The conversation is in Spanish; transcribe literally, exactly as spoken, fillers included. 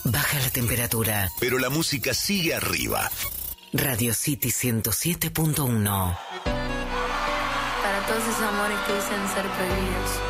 Baja la temperatura, pero la música sigue arriba. Radio City ciento siete punto uno. Para todos esos amores que dicen ser prohibidos.